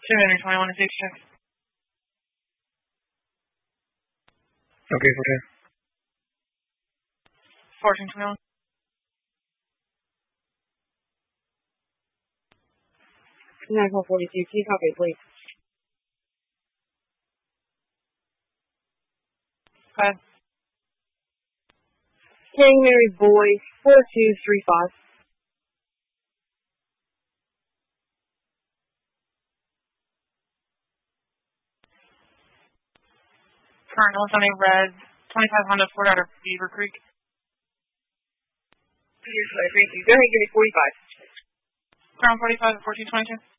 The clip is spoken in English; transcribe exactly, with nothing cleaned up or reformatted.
two Henry twenty-one to six check. Okay, for ten. fourteen twenty-one. nine four forty-two, can you copy it, please? Go ahead. King Mary Boy, four two three five. Current Hillsonic Red, twenty-five Honda Ford out of Beaver Creek. Yes, I thank you. Go ahead, give me forty-five. Ground forty-five at fourteen twenty-two.